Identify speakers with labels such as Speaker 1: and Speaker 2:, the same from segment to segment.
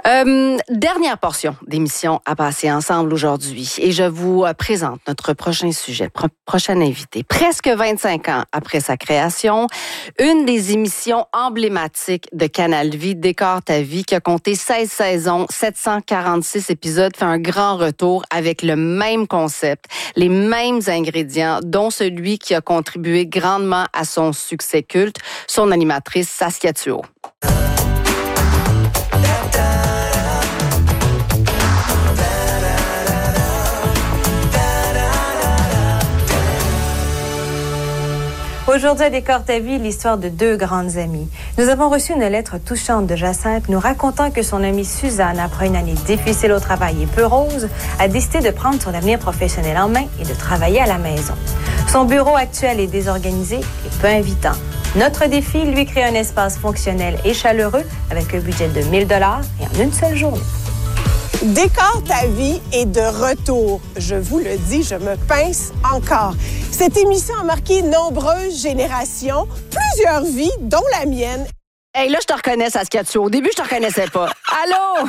Speaker 1: Dernière portion d'émission à passer ensemble aujourd'hui. Et je vous présente notre prochain sujet, prochain invité. Presque 25 ans après sa création, une des émissions emblématiques de Canal Vie, Décore ta vie, qui a compté 16 saisons, 746 épisodes, fait un grand retour avec le même concept, les mêmes ingrédients, dont celui qui a contribué grandement à son succès culte, son animatrice Saskia Thuot.
Speaker 2: Aujourd'hui, à Décore ta vie, l'histoire de deux grandes amies. Nous avons reçu une lettre touchante de Jacinthe nous racontant que son amie Suzanne, après une année difficile au travail et peu rose, a décidé de prendre son avenir professionnel en main et de travailler à la maison. Son bureau actuel est désorganisé et peu invitant. Notre défi, lui créer un espace fonctionnel et chaleureux avec un budget de 1 000 $ et en une seule journée.
Speaker 3: Décore ta vie est de retour. Je vous le dis, je me pince encore. Cette émission a marqué nombreuses générations, plusieurs vies, dont la mienne.
Speaker 1: Hey, là, je te reconnais, Saskia Thuot. Au début, je te reconnaissais pas. Allô?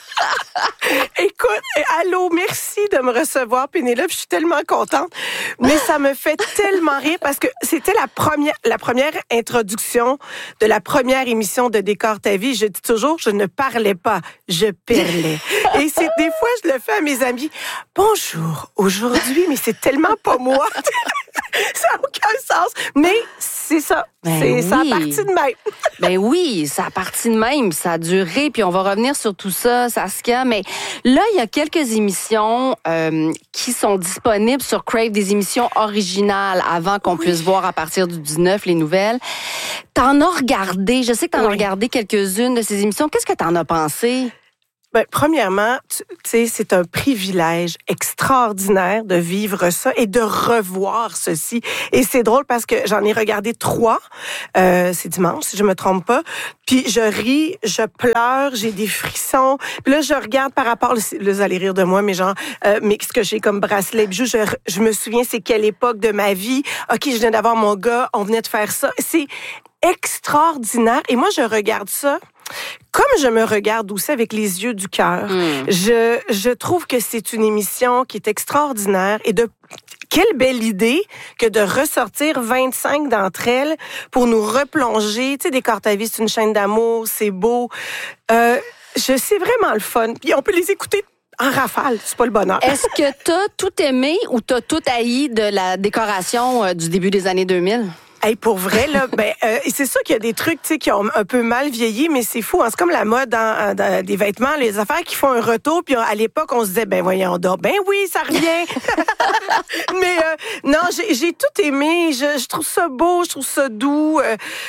Speaker 3: Écoute, allô, merci de me recevoir, Pénélope. Je suis tellement contente. Mais ça me fait tellement rire parce que c'était la première introduction de la première émission de Décore ta vie. Je dis toujours, je ne parlais pas, je perlais. Et c'est des fois, je le fais à mes amis. Bonjour, aujourd'hui, mais c'est tellement pas moi. Ça n'a aucun sens. Mais c'est ça. Ça a parti de même.
Speaker 1: Ben oui, ça a parti de même. Ça a duré. Puis on va revenir sur tout ça, Saskia. Mais là, il y a quelques émissions qui sont disponibles sur Crave, des émissions originales avant qu'on puisse voir à partir du 19 les nouvelles. T'en as regardé. Je sais que t'en as regardé quelques-unes de ces émissions. Qu'est-ce que t'en as pensé?
Speaker 3: Ben, premièrement, tu sais, c'est un privilège extraordinaire de vivre ça et de revoir ceci. Et c'est drôle parce que j'en ai regardé 3. C'est dimanche, si je me trompe pas. Puis je ris, je pleure, j'ai des frissons. Puis là, je regarde par rapport, là, vous allez rire de moi, mais genre, mais ce que j'ai comme bracelet, bijoux, je me souviens, c'est quelle époque de ma vie. OK, je viens d'avoir mon gars, on venait de faire ça. C'est extraordinaire. Et moi, je regarde ça comme je me regarde aussi avec les yeux du cœur. Je trouve que c'est une émission qui est extraordinaire et quelle belle idée que de ressortir 25 d'entre elles pour nous replonger. Tu sais, Décore ta vie, c'est une chaîne d'amour, c'est beau. C'est vraiment le fun. Puis on peut les écouter en rafale, c'est pas le bonheur.
Speaker 1: Est-ce que t'as tout aimé ou t'as tout haï de la décoration du début des années 2000?
Speaker 3: Hey, pour vrai, là, c'est sûr qu'il y a des trucs, tu sais, qui ont un peu mal vieilli, mais c'est fou, hein. C'est comme la mode dans des vêtements, les affaires qui font un retour, puis à l'époque, on se disait, ben voyons donc, ben oui, ça revient. Mais non, j'ai tout aimé, je trouve ça beau, je trouve ça doux.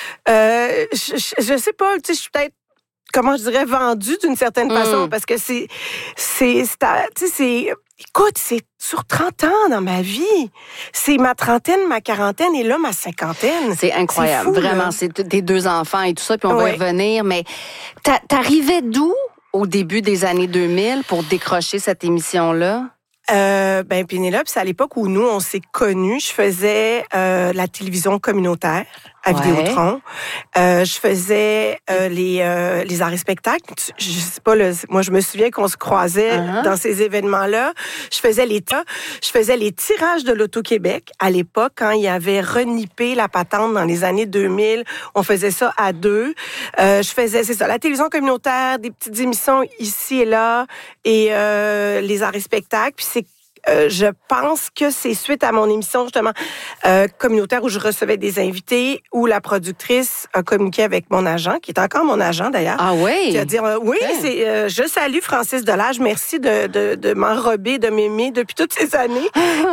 Speaker 3: Je sais pas, tu sais, je suis peut-être, comment je dirais, vendue d'une certaine façon, parce que tu sais, écoute, c'est sur 30 ans dans ma vie. C'est ma trentaine, ma quarantaine et là, ma cinquantaine.
Speaker 1: C'est incroyable. C'est fou, vraiment, là. C'est tes 2 enfants et tout ça, puis on va y revenir. Mais t'arrivais d'où au début des années 2000 pour décrocher cette émission-là?
Speaker 3: Ben Pénélope, c'est à l'époque où nous, on s'est connus. Je faisais la télévision communautaire à Vidéotron. Je faisais les arts et spectacles. Je sais pas, moi, je me souviens qu'on se croisait dans ces événements-là. Je faisais les tirages de l'Auto-Québec à l'époque, quand il y avait renippé la patente dans les années 2000. On faisait ça à 2. Je faisais, c'est ça, la télévision communautaire, des petites émissions ici et là, et les arts et spectacles. Puis je pense que c'est suite à mon émission, justement, communautaire où je recevais des invités, où la productrice a communiqué avec mon agent, qui est encore mon agent, d'ailleurs.
Speaker 1: Ah oui?
Speaker 3: C'est-à-dire, oui, je salue Francis Delage. Merci de m'enrober, de m'aimer depuis toutes ces années.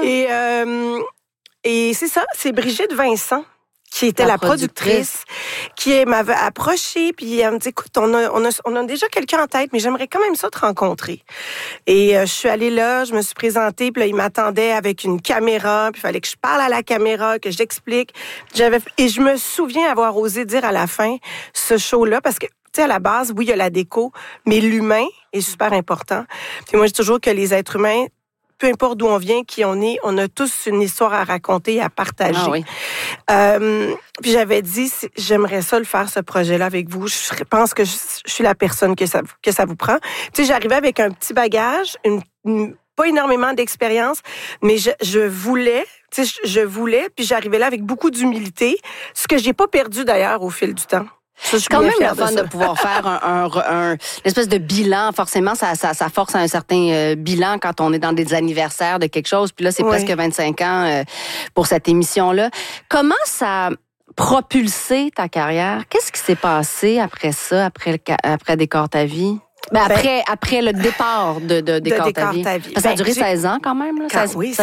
Speaker 3: Et c'est ça, c'est Brigitte Vincent qui était la productrice, qui m'avait approchée, puis elle me dit, écoute, on a déjà quelqu'un en tête, mais j'aimerais quand même ça te rencontrer. Et je suis allée là, je me suis présentée, puis là, il m'attendait avec une caméra, puis il fallait que je parle à la caméra, que j'explique. Et je me souviens avoir osé dire à la fin, ce show-là, parce que, tu sais, à la base, oui, il y a la déco, mais l'humain est super important. Puis moi, je dis toujours que les êtres humains, peu importe d'où on vient, qui on est, on a tous une histoire à raconter et à partager.
Speaker 1: Ah oui.
Speaker 3: Puis j'avais dit, j'aimerais ça le faire, ce projet-là avec vous. Je pense que je suis la personne que ça vous prend. Tu sais, j'arrivais avec un petit bagage, pas énormément d'expérience, mais je voulais, tu sais, je voulais, puis j'arrivais là avec beaucoup d'humilité, ce que j'ai pas perdu d'ailleurs au fil du temps. Ça,
Speaker 1: c'est quand même le fun de pouvoir faire une espèce de bilan. Forcément, ça force à un certain bilan quand on est dans des anniversaires de quelque chose. Puis là, c'est presque 25 ans pour cette émission-là. Comment ça a propulsé ta carrière? Qu'est-ce qui s'est passé après ça, après Décore ta vie? Après le départ de Décore ta vie. Parce que ça a duré 16 ans quand même. Là,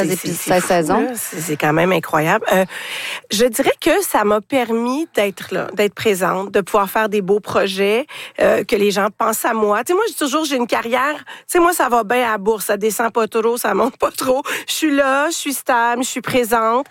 Speaker 1: 16 ans.
Speaker 3: C'est quand même incroyable. Je dirais que ça m'a permis d'être là, d'être présente, de pouvoir faire des beaux projets, que les gens pensent à moi. Tu sais, moi, j'ai une carrière. Tu sais, moi, ça va bien à la bourse. Ça descend pas trop, ça monte pas trop. Je suis là, je suis stable, je suis présente.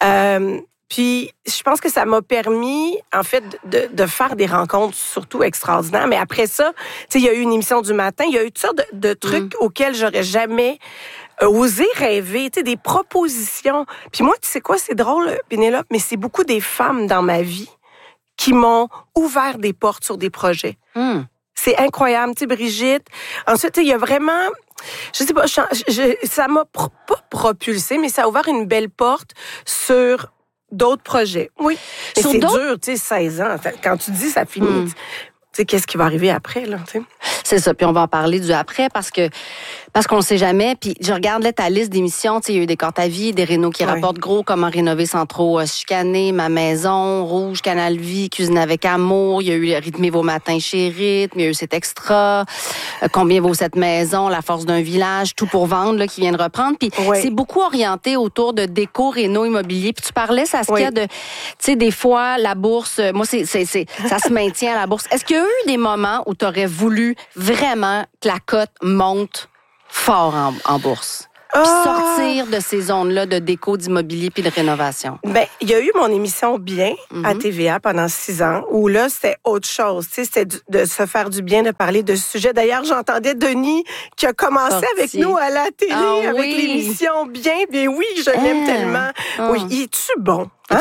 Speaker 3: Puis, je pense que ça m'a permis, en fait, de faire des rencontres surtout extraordinaires. Mais après ça, tu sais, il y a eu une émission du matin, il y a eu toutes sortes de trucs auxquels j'aurais jamais osé rêver, tu sais, des propositions. Puis moi, tu sais quoi, c'est drôle, Pénélope, mais c'est beaucoup des femmes dans ma vie qui m'ont ouvert des portes sur des projets. C'est incroyable, tu sais, Brigitte. Ensuite, il y a vraiment... Je sais pas, ça m'a pas propulsé, mais ça a ouvert une belle porte sur... d'autres projets. Oui. Mais c'est dur, tu sais, 16 ans. Quand tu dis ça finit, tu sais, qu'est-ce qui va arriver après, là, tu sais?
Speaker 1: C'est ça. Puis on va en parler du après parce qu'on le sait jamais. Puis je regarde là ta liste d'émissions. Tu sais, il y a eu Décore ta vie, des rénaux qui rapportent gros, comment rénover sans trop chicaner, Ma maison, Rouge, Canal Vie, Cuisine avec amour. Il y a eu Rythmer vos matins chez Rythme. Il y a eu cet extra. Combien vaut cette maison, La force d'un village, Tout pour vendre là, qui vient de reprendre. Puis c'est beaucoup orienté autour de déco, réno, immobilier. Puis tu parlais, Saskia, de, tu sais, des fois la bourse. Moi, ça se maintient à la bourse. Est-ce qu'il y a eu des moments où tu aurais voulu vraiment que la cote monte fort en bourse? Puis sortir de ces zones-là de déco, d'immobilier puis de rénovation.
Speaker 3: Ben, il y a eu mon émission Bien à TVA pendant 6 ans où là, c'était autre chose. Tu sais, c'était de se faire du bien, de parler de ce sujet. D'ailleurs, j'entendais Denis qui a commencé avec nous à la télé avec l'émission Bien. Bien oui, je l'aime tellement. Oui, il est-tu bon?
Speaker 1: Il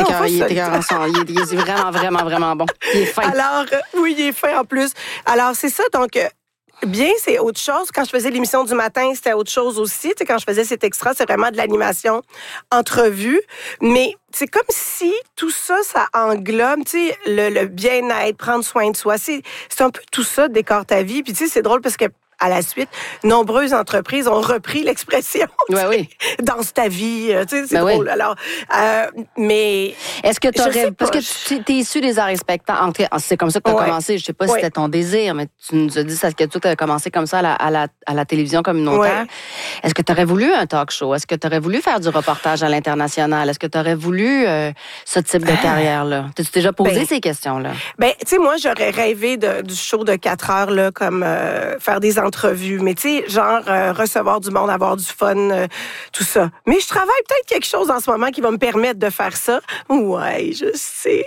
Speaker 1: est vraiment, vraiment, vraiment bon. Il est fin.
Speaker 3: Alors, oui, il est fin en plus. Alors, c'est ça, donc... Bien, c'est autre chose. Quand je faisais l'émission du matin, c'était autre chose aussi. Tu sais, quand je faisais cet extra, c'est vraiment de l'animation, entrevue. Mais c'est comme si tout ça, ça englobe, tu sais, le bien-être, prendre soin de soi. C'est un peu tout ça, Décore ta vie. Puis tu sais, c'est drôle parce que à la suite, nombreuses entreprises ont repris l'expression.
Speaker 1: Oui.
Speaker 3: Danse ta vie, tu sais, c'est drôle. Alors, mais
Speaker 1: est-ce que tu aurais, parce que tu es issu des arts et spectacles, c'est comme ça que tu as commencé. Je sais pas si c'était ton désir, mais tu nous as dit ça, que tu as commencé comme ça à la télévision communautaire. Est-ce que tu aurais voulu un talk show? Est-ce que tu aurais voulu faire du reportage à l'international? Est-ce que tu aurais voulu ce type de carrière-là? T'as-tu déjà posé ces questions-là? Ben,
Speaker 3: tu sais, moi, j'aurais rêvé du show de 4 heures, là, comme faire des entrevues, mais tu sais, genre recevoir du monde, avoir du fun, tout ça. Mais je travaille peut-être quelque chose en ce moment qui va me permettre de faire ça. Ouais, je sais.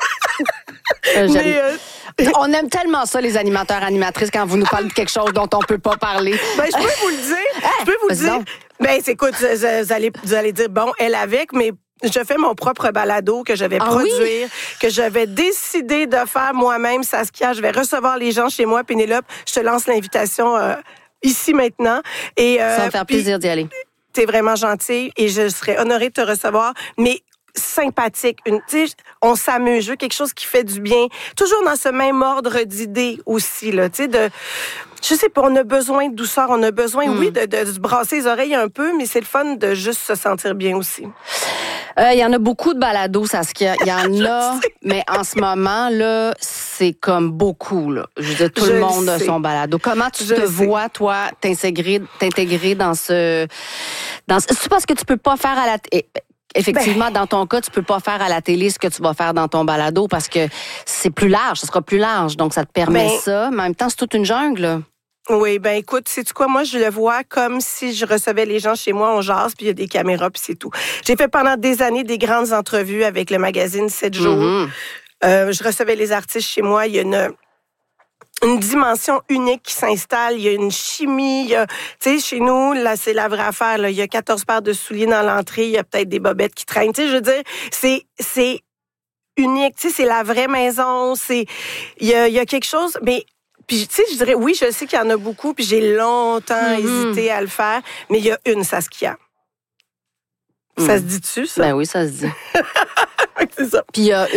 Speaker 1: On aime tellement ça, les animateurs, animatrices, quand vous nous parlez de quelque chose dont on peut pas parler.
Speaker 3: Ben, je peux vous le dire. Je peux vous dire. Ben, écoute, vous allez dire, bon, elle avec, mais je fais mon propre balado que je vais produire, que je vais décider de faire moi-même. Saskia, je vais recevoir les gens chez moi. Pénélope, je te lance l'invitation ici maintenant. Et,
Speaker 1: ça va me faire plaisir d'y aller.
Speaker 3: T'es vraiment gentille et je serais honorée de te recevoir. Mais sympathique. On s'amuse. Je veux quelque chose qui fait du bien. Toujours dans ce même ordre d'idées aussi, là. Tu sais, je sais pas, on a besoin de douceur, on a besoin, oui, de se brasser les oreilles un peu, mais c'est le fun de juste se sentir bien aussi.
Speaker 1: Il y en a beaucoup de balados, Saskia. Il y en a, mais en ce moment, là, c'est comme beaucoup, là. Je veux dire, tout le monde a son balado. Comment tu te vois, toi, t'intégrer dans ce... C'est parce que tu peux pas faire à la... Effectivement, dans ton cas, tu peux pas faire à la télé ce que tu vas faire dans ton balado parce que c'est plus large, ça sera plus large. Donc, ça te permet ça. Mais en même temps, c'est toute une jungle, là.
Speaker 3: Oui, ben écoute, sais-tu quoi? Moi, je le vois comme si je recevais les gens chez moi, on jase, puis il y a des caméras, puis c'est tout. J'ai fait pendant des années des grandes entrevues avec le magazine 7 jours. Je recevais les artistes chez moi. Il y a une dimension unique qui s'installe. Il y a une chimie. Tu sais, chez nous, là, c'est la vraie affaire. Là. Il y a 14 paires de souliers dans l'entrée. Il y a peut-être des bobettes qui traînent. Tu sais, je veux dire, c'est unique. Tu sais, c'est la vraie maison. Il y a quelque chose... Mais puis, tu sais, je dirais, oui, je sais qu'il y en a beaucoup, puis j'ai longtemps hésité à le faire, mais il y a une Saskia. Ça se dit-tu, ça?
Speaker 1: Ben oui, ça se dit.
Speaker 3: C'est ça.
Speaker 1: Puis il y a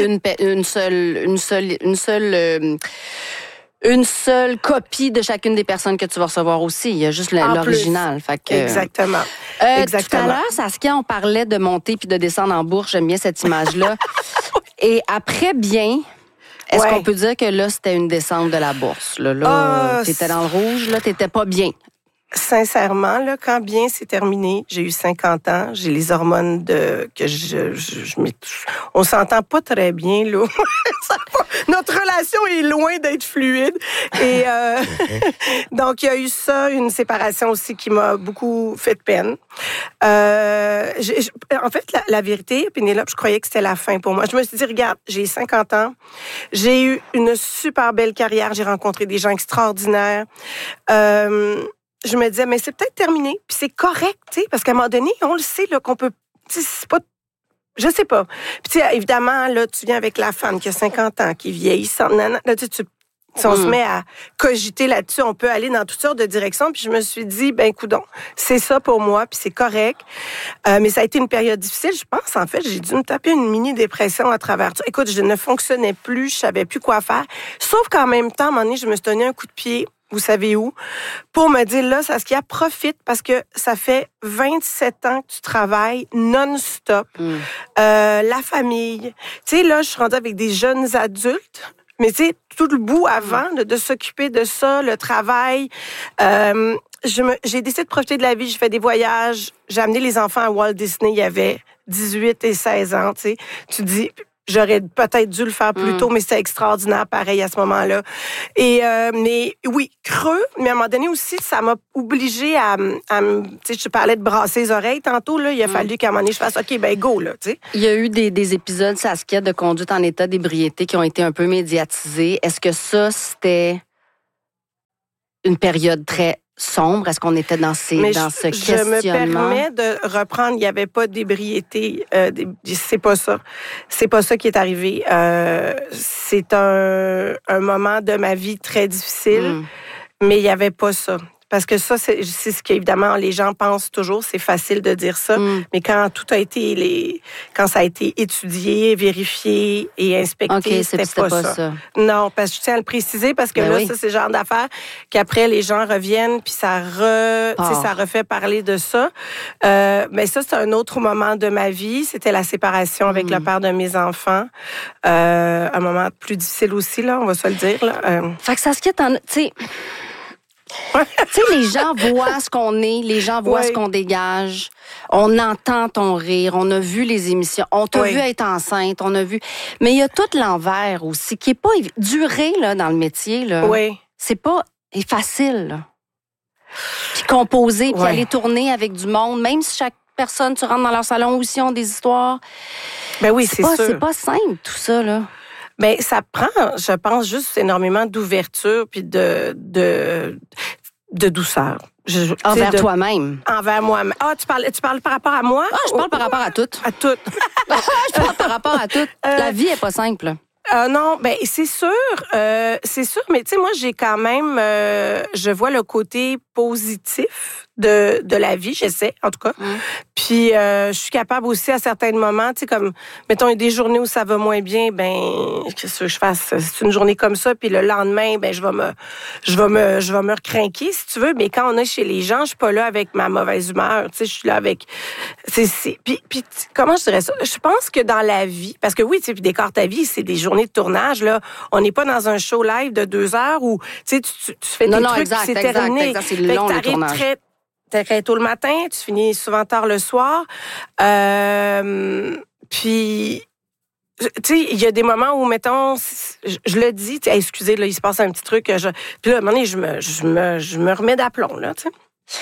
Speaker 1: une seule copie de chacune des personnes que tu vas recevoir aussi. Il y a juste l'original. Fait que,
Speaker 3: exactement.
Speaker 1: Tout à l'heure, Saskia, on parlait de monter puis de descendre en bourse. J'aime bien cette image-là. Et après bien... Est-ce qu'on peut dire que là, c'était une descente de la bourse? Là, t'étais dans le rouge, là, t'étais pas bien.
Speaker 3: Sincèrement, là, quand bien c'est terminé, j'ai eu 50 ans, j'ai les hormones on s'entend pas très bien, là. Notre relation est loin d'être fluide. Et donc, il y a eu ça, une séparation aussi qui m'a beaucoup fait de peine. En fait, la vérité, Pénélope, je croyais que c'était la fin pour moi. Je me suis dit, regarde, j'ai 50 ans, j'ai eu une super belle carrière, j'ai rencontré des gens extraordinaires. Je me disais, mais c'est peut-être terminé, puis c'est correct, tu sais, parce qu'à un moment donné, on le sait, là, qu'on peut, tu sais, c'est pas, je sais pas. Puis, tu sais, évidemment, là, tu viens avec la femme qui a 50 ans, qui est vieillissante, là, si on se met à cogiter là-dessus, on peut aller dans toutes sortes de directions. Puis je me suis dit, ben coudonc, c'est ça pour moi, puis c'est correct. Mais ça a été une période difficile. Je pense, en fait, j'ai dû me taper une mini-dépression à travers ça. Écoute, je ne fonctionnais plus, je savais plus quoi faire. Sauf qu'en même temps, à un moment donné, je me suis donné un coup de pied. Vous savez où? Pour me dire, là, Saskia, profite parce que ça fait 27 ans que tu travailles non-stop. La famille. Tu sais, là, je suis rendue avec des jeunes adultes. Mais tu sais, tout le bout avant de s'occuper de ça, le travail, j'ai décidé de profiter de la vie. J'ai fait des voyages. J'ai amené les enfants à Walt Disney. Il y avait 18 et 16 ans, tu sais. Tu dis... J'aurais peut-être dû le faire plus tôt, mais c'était extraordinaire, pareil, à ce moment-là. Et mais oui, creux, mais à un moment donné aussi, ça m'a obligée à tu sais, je te parlais de brasser les oreilles tantôt, là. Il a fallu qu'à un moment donné, je fasse, OK, ben go, là, tu sais.
Speaker 1: Il y a eu des épisodes, Saskia, de conduite en état d'ébriété qui ont été un peu médiatisés. Est-ce que ça, c'était une période très sombre? Est-ce qu'on était dans ce questionnement?
Speaker 3: Je me permets de reprendre, il n'y avait pas d'ébriété. C'est pas ça. C'est pas ça qui est arrivé. C'est un moment de ma vie très difficile, mais il n'y avait pas ça. Parce que ça, c'est ce qu'évidemment les gens pensent toujours. C'est facile de dire ça, mais quand tout a été quand ça a été étudié, vérifié et inspecté, c'était pas ça. Non, parce que je tiens à le préciser parce que là, ça c'est le genre d'affaires qu'après les gens reviennent puis ça refait parler de ça. Mais ça c'est un autre moment de ma vie. C'était la séparation avec le père de mes enfants. Un moment plus difficile aussi là, on va se le dire là.
Speaker 1: Fait que Saskia, tu sais. Tu sais, les gens voient ce qu'on est, les gens voient ce qu'on dégage. On entend ton rire, on a vu les émissions, on t'a vu être enceinte, on a vu. Mais il y a tout l'envers aussi, qui est pas durer là dans le métier là.
Speaker 3: Oui.
Speaker 1: C'est pas facile. Là. Puis composer, puis aller tourner avec du monde, même si chaque personne, tu rentres dans leur salon aussi, ont des histoires.
Speaker 3: Ben oui, c'est sûr.
Speaker 1: C'est pas simple tout ça là.
Speaker 3: Ben ça prend, je pense, juste énormément d'ouverture puis de douceur.
Speaker 1: Envers toi-même.
Speaker 3: Envers moi-même. Ah, tu parles par rapport à moi?
Speaker 1: Ah, je parle par rapport à tout.
Speaker 3: À tout.
Speaker 1: Je parle par rapport à tout. La vie est pas simple.
Speaker 3: Non, ben c'est sûr, mais tu sais, moi j'ai quand même, je vois le côté positif de la vie, j'essaie en tout cas. Puis je suis capable aussi à certains moments, tu sais comme mettons il y a des journées où ça va moins bien, ben qu'est-ce que je fasse? C'est une journée comme ça, puis le lendemain, ben je vais me recrinquer si tu veux. Mais quand on est chez les gens, je suis pas là avec ma mauvaise humeur, tu sais, je suis là avec, puis comment je dirais ça? Je pense que dans la vie, parce que oui, tu sais, puis décore ta vie, c'est des journées de tournage là. On n'est pas dans un show live de 2 heures où tu sais tu fais tes trucs, puis c'est terminé.
Speaker 1: Exact, c'est long le tournage.
Speaker 3: Très tôt le matin, tu finis souvent tard le soir. Puis, tu sais, il y a des moments où, mettons, je le dis, hey, excusez, là, il se passe un petit truc. Puis là, à un moment donné, je me remets d'aplomb, là, tu sais.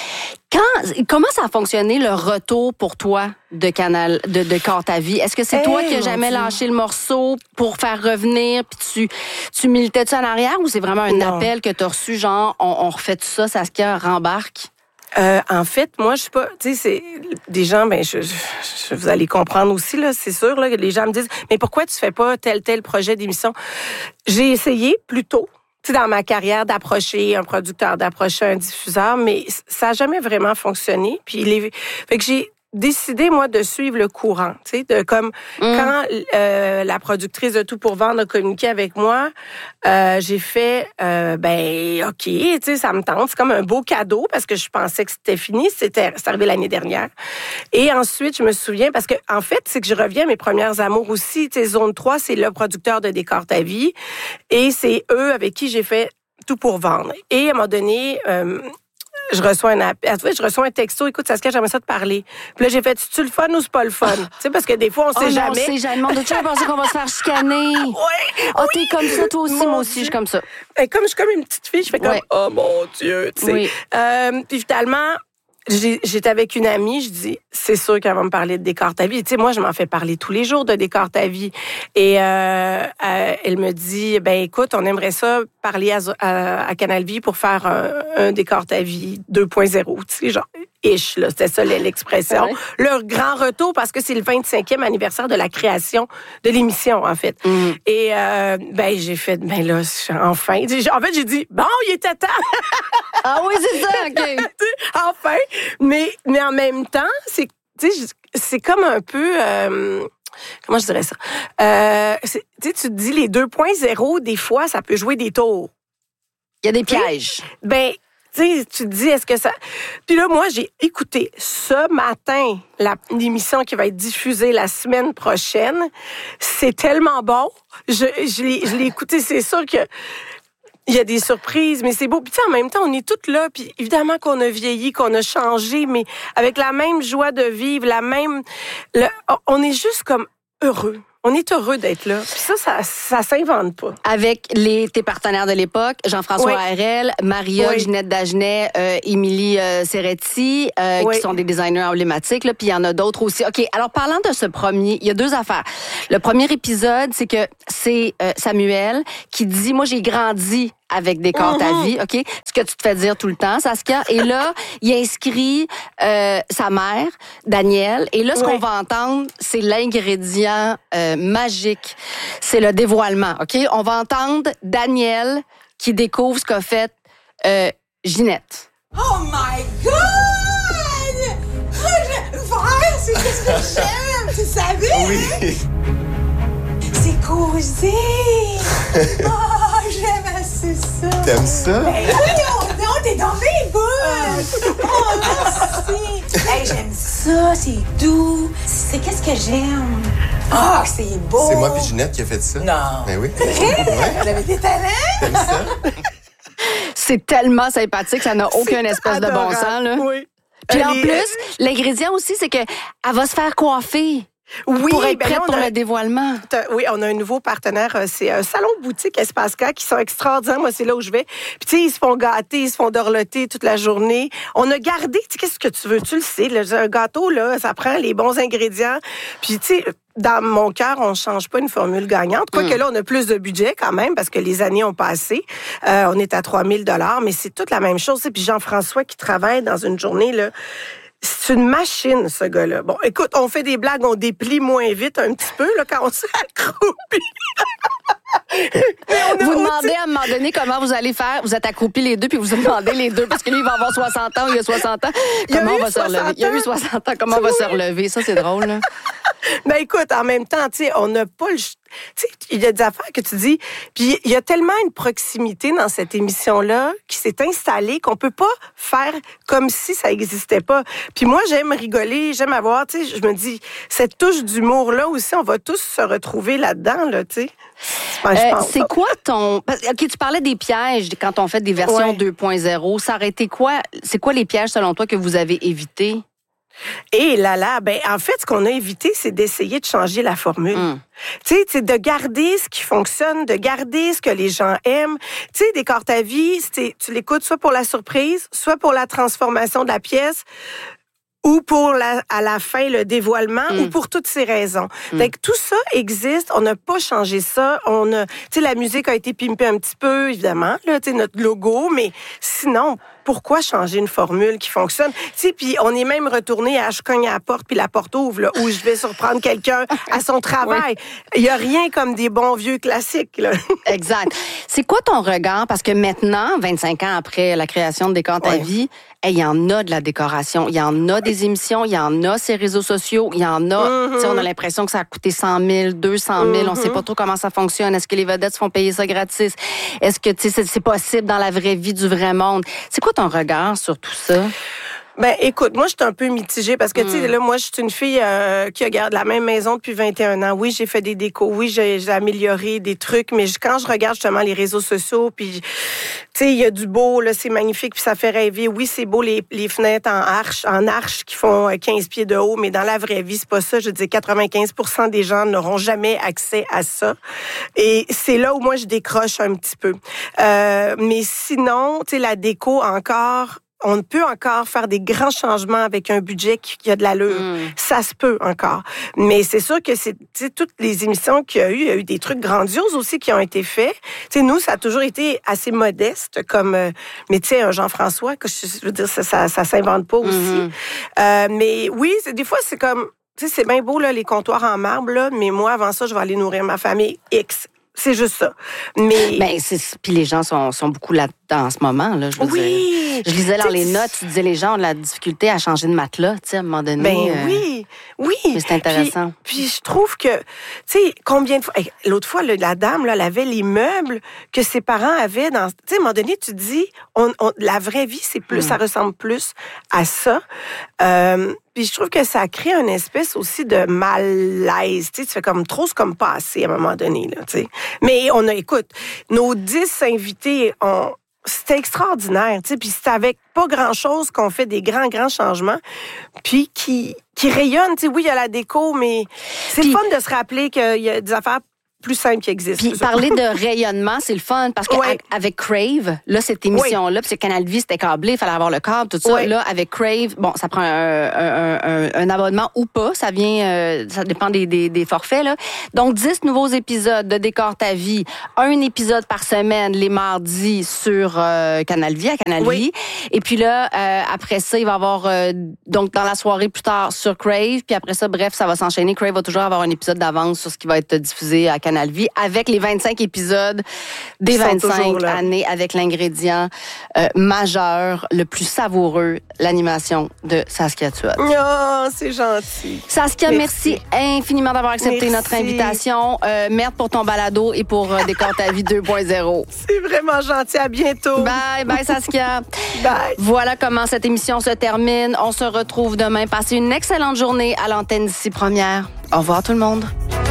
Speaker 1: Comment ça a fonctionné le retour pour toi de Corps ta vie? Est-ce que c'est toi qui as jamais lâché le morceau pour faire revenir, puis tu militais-tu en arrière, ou c'est vraiment un appel que tu as reçu, genre, on refait tout ça, Saskia rembarque?
Speaker 3: En fait, moi, je suis pas, tu sais, c'est des gens, vous allez comprendre aussi, là, c'est sûr, là, les gens me disent, mais pourquoi tu fais pas tel projet d'émission? J'ai essayé plus tôt, tu sais, dans ma carrière, d'approcher un producteur, d'approcher un diffuseur, mais ça a jamais vraiment fonctionné. Puis fait que j'ai décidé, moi, de suivre le courant, tu sais, de comme quand la productrice de Tout pour vendre a communiqué avec moi, j'ai fait OK, tu sais, ça me tente, c'est comme un beau cadeau parce que je pensais que c'était fini, c'est arrivé l'année dernière. Et ensuite, je me souviens parce que en fait, c'est que je reviens à mes premières amours aussi, tu sais, Zone 3, c'est le producteur de Décor ta vie et c'est eux avec qui j'ai fait Tout pour vendre. Et à un moment donné, je reçois un texto, écoute, Saskia, j'aimerais ça te parler. Puis là, j'ai fait, c'est-tu le fun ou c'est pas le fun? Tu sais, parce que des fois, on sait jamais.
Speaker 1: On sait jamais. On a pensé qu'on va se faire chicaner.
Speaker 3: Oui.
Speaker 1: T'es comme ça, toi aussi, moi aussi, je suis comme ça.
Speaker 3: Et comme je suis comme une petite fille, je fais comme, oh mon Dieu, tu sais.
Speaker 1: Oui.
Speaker 3: Puis finalement, j'étais avec une amie, je dis, c'est sûr qu'elle va me parler de Décor ta vie. Tu sais, moi, je m'en fais parler tous les jours de Décor ta vie. Et elle me dit, ben écoute, on aimerait ça parler à Canal Vie pour faire un Décor ta vie 2.0. Tu sais, genre, ish, là, c'était ça l'expression. Ouais. Leur grand retour, parce que c'est le 25e anniversaire de la création de l'émission, en fait. Et j'ai fait, là, enfin. En fait, j'ai dit, bon, il était temps.
Speaker 1: Ah oui, c'est ça, OK.
Speaker 3: Enfin. Mais en même temps, c'est comme un peu... comment je dirais ça? Tu te dis, les 2.0, des fois, ça peut jouer des tours.
Speaker 1: Il y a des pièges.
Speaker 3: Tu te dis, est-ce que ça... Puis là, moi, j'ai écouté ce matin l'émission qui va être diffusée la semaine prochaine. C'est tellement bon. Je l'ai écouté. C'est sûr que il y a des surprises, mais c'est beau. Puis en même temps, on est toutes là. Puis évidemment qu'on a vieilli, qu'on a changé, mais avec la même joie de vivre, on est juste comme heureux. On est heureux d'être là. Puis ça s'invente pas.
Speaker 1: Avec tes partenaires de l'époque, Jean-François ARL, Maria, Ginette Dagenet, Émilie Serretti, qui sont des designers emblématiques. Là, puis il y en a d'autres aussi. OK, alors parlant de ce premier, il y a 2 affaires. Le premier épisode, c'est que c'est Samuel qui dit, moi, j'ai grandi avec Décor ta vie, OK? Ce que tu te fais dire tout le temps, Saskia. Et là, il inscrit sa mère, Danielle. Et là, ce qu'on va entendre, c'est l'ingrédient magique. C'est le dévoilement, OK? On va entendre Danielle qui découvre ce qu'a fait Ginette.
Speaker 4: Oh my God! C'est ce que j'aime, tu savais?
Speaker 5: Oui.
Speaker 4: C'est cosy. J'aime assez ça.
Speaker 5: T'aimes ça?
Speaker 4: Ben oui, t'es dans mes boules. Oh, merci. Hey, j'aime ça, c'est doux. C'est qu'est-ce que j'aime? Ah, c'est beau.
Speaker 5: C'est moi puis Ginette qui a fait ça.
Speaker 4: Non.
Speaker 5: Ben oui.
Speaker 4: Vous avez des talents.
Speaker 5: T'aimes ça?
Speaker 1: C'est tellement sympathique, ça n'a aucun espèce de bon sens, là.
Speaker 3: Oui.
Speaker 1: Puis en plus, l'ingrédient aussi, c'est que elle va se faire coiffer.
Speaker 3: Oui,
Speaker 1: pour être prête pour le dévoilement.
Speaker 3: Oui, on a un nouveau partenaire. C'est un salon de boutique Espace-K qui sont extraordinaires. Moi, c'est là où je vais. Puis, tu sais, ils se font gâter, ils se font dorloter toute la journée. On a gardé, tu sais, qu'est-ce que tu veux? Tu le sais, là, un gâteau, là, ça prend les bons ingrédients. Puis, tu sais, dans mon cœur, on change pas une formule gagnante. Quoique là, on a plus de budget quand même parce que les années ont passé. On est à 3 000 $, mais c'est toute la même chose. Puis Jean-François qui travaille dans une journée, là, c'est une machine, ce gars-là. Bon, écoute, on fait des blagues, on déplie moins vite un petit peu là, quand on s'accroupit.
Speaker 1: Vous demandez à un moment donné comment vous allez faire. Vous êtes accroupis les deux, puis vous demandez les deux, parce que lui, il va avoir 60 ans ou il a 60 ans. Comment on va se relever? Il y a eu 60 ans, comment on va se relever? Ça, c'est drôle, là.
Speaker 3: Ben écoute, en même temps, tu sais, on n'a pas le... Tu sais, il y a des affaires que tu dis, puis il y a tellement une proximité dans cette émission-là qui s'est installée qu'on peut pas faire comme si ça existait pas. Puis moi, j'aime rigoler, j'aime avoir, tu sais, je me dis, cette touche d'humour-là aussi, on va tous se retrouver là-dedans, là, tu sais.
Speaker 1: C'est quoi ton... OK, tu parlais des pièges quand on fait des versions 2.0. Ça aurait été quoi? C'est quoi les pièges, selon toi, que vous avez évités?
Speaker 3: Et là, ben en fait, ce qu'on a évité, c'est d'essayer de changer la formule. Tu sais, de garder ce qui fonctionne, de garder ce que les gens aiment. Tu sais, Décore ta vie, tu l'écoutes soit pour la surprise, soit pour la transformation de la pièce, ou pour à la fin le dévoilement, ou pour toutes ces raisons. Fait que tout ça existe, on n'a pas changé ça, tu sais, la musique a été pimpée un petit peu, évidemment, là, tu sais, notre logo, mais sinon, pourquoi changer une formule qui fonctionne? Tu sais, puis on est même retourné à je cogne à la porte, puis la porte ouvre, là, où je vais surprendre quelqu'un à son travail. Il y a rien comme des bons vieux classiques, là.
Speaker 1: Exact. C'est quoi ton regard? Parce que maintenant, 25 ans après la création de Décore ta vie, il y en a de la décoration, il y en a des émissions, il y en a ces réseaux sociaux, il y en a, tu sais, on a l'impression que ça a coûté 100 000, 200 000, on sait pas trop comment ça fonctionne. Est-ce que les vedettes se font payer ça gratis? Est-ce que, tu sais, c'est possible dans la vraie vie du vrai monde? C'est quoi ton regard sur tout ça?
Speaker 3: Ben, écoute, moi, je suis un peu mitigée parce que, tu sais, là, moi, je suis une fille qui a gardé la même maison depuis 21 ans. Oui, j'ai fait des décos. Oui, j'ai amélioré des trucs. Mais quand je regarde justement les réseaux sociaux, puis, tu sais, il y a du beau, là, c'est magnifique, puis ça fait rêver. Oui, c'est beau, les fenêtres en arche qui font 15 pieds de haut, mais dans la vraie vie, c'est pas ça. Je dis 95% des gens n'auront jamais accès à ça. Et c'est là où moi, je décroche un petit peu. Mais sinon, tu sais, la déco encore... On peut encore faire des grands changements avec un budget qui a de l'allure. Ça se peut encore. Mais c'est sûr que c'est toutes les émissions qu'il y a eu des trucs grandioses aussi qui ont été faits. Tu sais, nous, ça a toujours été assez modeste comme... mais tu sais, un Jean-François, que je veux dire, ça s'invente pas aussi. Mais oui, des fois, c'est comme... Tu sais, c'est bien beau, là, les comptoirs en marbre, là, mais moi, avant ça, je vais aller nourrir ma famille X. C'est juste ça. Mais...
Speaker 1: Ben, puis les gens sont beaucoup là-dedans en ce moment, là, je veux dire. Je lisais dans les notes, tu disais les gens ont de la difficulté à changer de matelas, tu sais, à un moment donné.
Speaker 3: Ben oui.
Speaker 1: Mais c'est intéressant.
Speaker 3: Puis je trouve que, tu sais, combien de fois... L'autre fois, la dame, là, elle avait les meubles que ses parents avaient dans... Tu sais, à un moment donné, tu te dis, la vraie vie, c'est plus, ça ressemble plus à ça. Puis je trouve que ça crée une espèce aussi de malaise. Tu sais, tu fais comme trop, c'est comme pas assez à un moment donné, là, tu sais. Mais écoute, nos 10 invités c'était extraordinaire, tu sais, puis c'est avec pas grand-chose qu'on fait des grands changements, puis qui rayonnent, tu sais, oui, il y a la déco, mais c'est le fun de se rappeler qu'il y a des affaires plus simple qui existe.
Speaker 1: Puis parler de rayonnement, c'est le fun, parce qu'avec Crave, là, cette émission-là, puis Canal Vie, c'était câblé, il fallait avoir le câble, tout ça. Là, avec Crave, bon, ça prend un abonnement ou pas, ça vient, ça dépend des forfaits, là. Donc, 10 nouveaux épisodes de Décore ta vie, un épisode par semaine, les mardis sur Canal Vie, à Canal Vie. Et puis là, après ça, il va y avoir, donc, dans la soirée plus tard, sur Crave, puis après ça, bref, ça va s'enchaîner. Crave va toujours avoir un épisode d'avance sur ce qui va être diffusé à Canal Vie, avec les 25 épisodes des 25 années, avec l'ingrédient majeur, le plus savoureux, l'animation de Saskia Tuot.
Speaker 3: Oh, c'est gentil.
Speaker 1: Saskia, merci infiniment d'avoir accepté notre invitation. Merde pour ton balado et pour Décore ta vie 2.0.
Speaker 3: C'est vraiment gentil. À bientôt.
Speaker 1: Bye, Saskia.
Speaker 3: Bye.
Speaker 1: Voilà comment cette émission se termine. On se retrouve demain. Passez une excellente journée à l'antenne d'ici Première. Au revoir tout le monde.